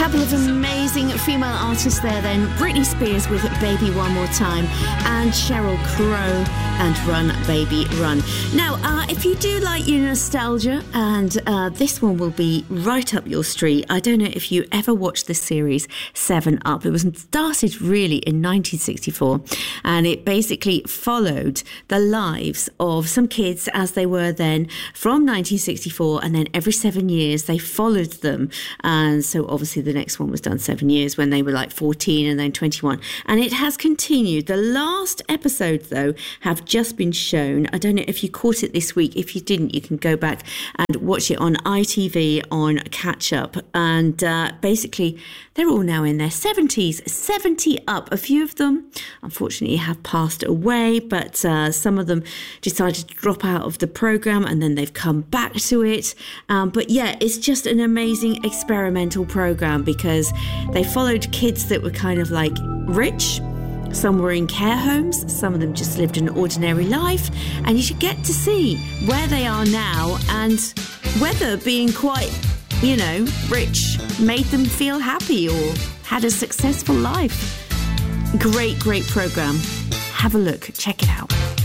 Couple of amazing female artists there then. Britney Spears with Baby One More Time and Sheryl Crow and Run Baby Run. Now, if you do like your nostalgia, and this one will be right up your street. I don't know if you ever watched the series 7 Up. It was started really in 1964, and it basically followed the lives of some kids as they were then from 1964, and then every 7 years they followed them. And so obviously the next one was done 7 years when they were like 14 and then 21. And it has continued. The last episodes, though, have just been shown. I don't know if you caught it this week. If you didn't, you can go back and watch it on ITV on Catch Up. And basically, they're all now in their 70s, 70 up. A few of them, unfortunately, have passed away, but some of them decided to drop out of the programme and then they've come back to it. But yeah, it's just an amazing experimental programme because they followed kids that were kind of like rich. Some were in care homes, some of them just lived an ordinary life, and you should get to see where they are now and whether being quite, you know, rich made them feel happy or had a successful life. Great, great programme. Have a look, check it out.